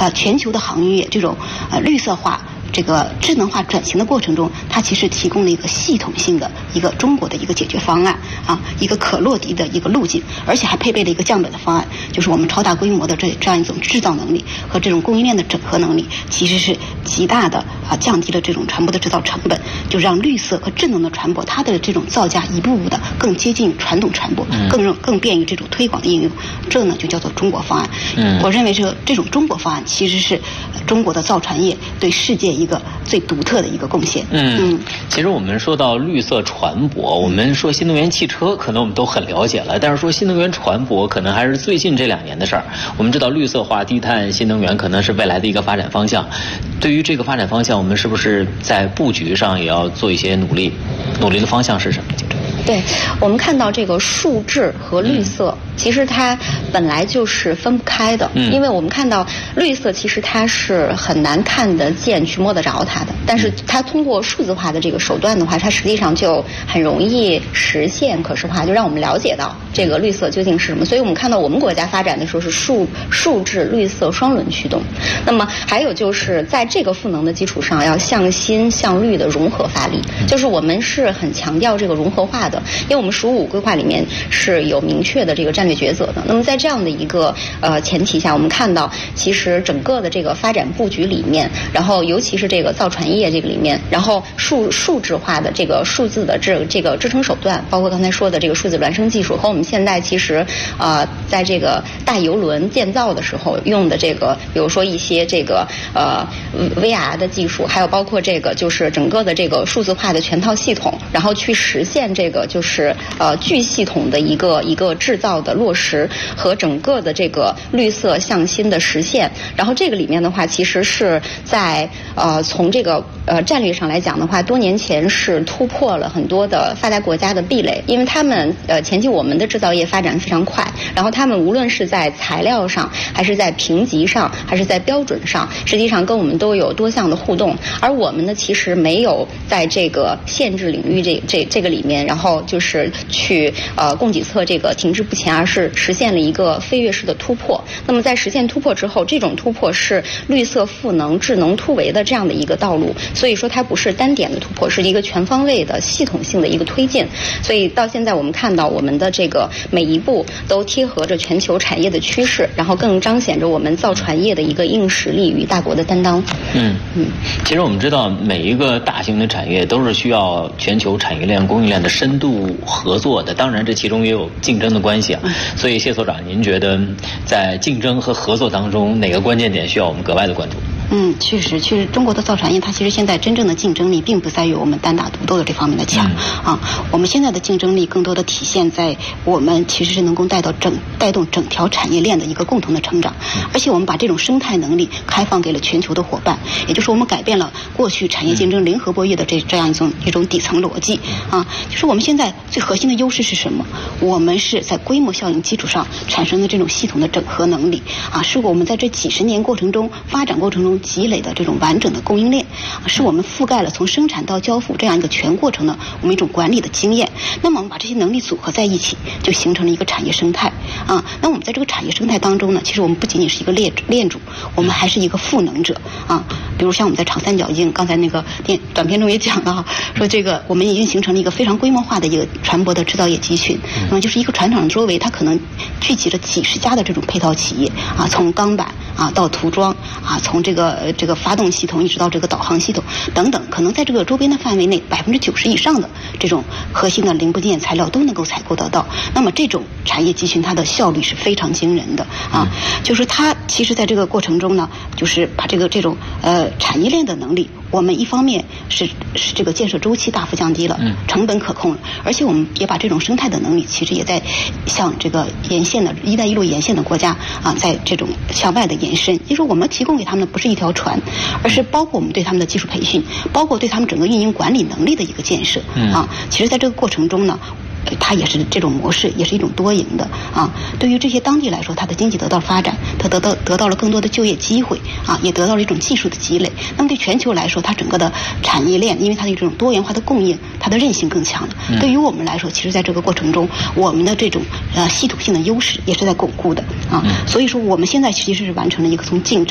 全球的航运业这种绿色化。这个智能化转型的过程中，它其实提供了一个系统性的一个中国的一个解决方案啊，一个可落地的一个路径，而且还配备了一个降本的方案，就是我们超大规模的这样一种制造能力和这种供应链的整合能力，其实是极大的降低了这种船舶的制造成本，就让绿色和智能的船舶它的这种造价一步步的更接近传统船舶，更便于这种推广的应用，这呢就叫做中国方案。我认为这种中国方案其实是中国的造船业对世界一个最独特的一个贡献。 其实我们说到绿色船舶，我们说新能源汽车可能我们都很了解了，但是说新能源船舶可能还是最近这2年的事儿。我们知道绿色化、低碳、新能源可能是未来的一个发展方向。对于这个发展方向，我们是不是在布局上也要做一些努力？努力的方向是什么？ 对，我们看到这个数质和绿色，其实它本来就是分不开的，因为我们看到绿色其实它是很难看得见去摸得着它的，但是它通过数字化的这个手段的话，它实际上就很容易实现可视化，就让我们了解到这个绿色究竟是什么。所以我们看到我们国家发展的时候是数质绿色双轮驱动，那么还有就是在这个赋能的基础上，要向新向绿的融合发力，就是我们是很强调这个融合化的。因为我们“15”规划里面是有明确的这个战略抉择的。那么在这样的一个前提下，我们看到其实整个的这个发展布局里面，然后尤其是这个造船业这个里面，然后数质化的这个数字的这个支撑手段，包括刚才说的这个数字孪生技术，和我们现在其实在这个大邮轮建造的时候用的这个，比如说一些这个VR 的技术，还有包括这个就是整个的这个数字化的全套系统，然后去实现这个就是巨系统的一个制造的落实和整个的这个绿色向新的实现。然后这个里面的话，其实是在从这个战略上来讲的话，多年前是突破了很多的发达国家的壁垒，因为他们前期我们的制造业发展非常快，然后他们无论是在材料上，还是在评级上，还是在标准上，实际上跟我们都有多项的互动，而我们呢其实没有在这个限制领域这个里面，然后就是去供给侧这个停滞不前，而是实现了一个飞跃式的突破。那么在实现突破之后，这种突破是绿色赋能智能突围的这样的一个道路，所以说它不是单点的突破，是一个全方位的系统性的一个推进。所以到现在我们看到我们的这个每一步都贴合着全球产业的趋势，然后更彰显着我们造船业的一个硬实力与大国的担当。 其实我们知道每一个大型的产业都是需要全球产业链供应链的深度合作的，当然这其中也有竞争的关系啊。所以谢所长，您觉得在竞争和合作当中，哪个关键点需要我们格外的关注？ 确实，中国的造船业它其实现在真正的竞争力并不在于我们单打独斗的这方面的强我们现在的竞争力更多的体现在我们其实是能够带动整条产业链的一个共同的成长，而且我们把这种生态能力开放给了全球的伙伴，也就是我们改变了过去产业竞争零和博弈的这样一种底层逻辑就是我们现在最核心的优势是什么？我们是在规模效应基础上产生的这种系统的整合能力是我们在这几十年过程中发展过程中积累的这种完整的供应链，是我们覆盖了从生产到交付这样一个全过程的我们一种管理的经验。那么我们把这些能力组合在一起，就形成了一个产业生态那我们在这个产业生态当中呢，其实我们不仅仅是一个链主，我们还是一个赋能者比如像我们在长三角已经刚才那个短片中也讲了说这个我们已经形成了一个非常规模化的一个船舶的制造业集群，那么就是一个船厂周围它可能聚集了几十家的这种配套企业从钢板到涂装从这个发动系统一直到这个导航系统等等，可能在这个周边的范围内90%以上的这种核心的零部件材料都能够采购得到。那么这种产业集群它的效率是非常惊人的就是它其实在这个过程中呢，就是把这种产业链的能力，我们一方面是这个建设周期大幅降低了，成本可控了，而且我们也把这种生态的能力其实也在向这个沿线的一带一路沿线的国家在这种向外的延伸。就是我们提供给他们的不是一条船，而是包括我们对他们的技术培训，包括对他们整个运营管理能力的一个建设其实在这个过程中呢，它也是这种模式，也是一种多赢的对于这些当地来说，它的经济得到发展，它得到了更多的就业机会也得到了一种技术的积累。那么对全球来说，它整个的产业链，因为它的这种多元化的供应，它的韧性更强了。对于我们来说，其实在这个过程中，我们的这种系统性的优势也是在巩固的所以说我们现在其实是完成了一个从竞争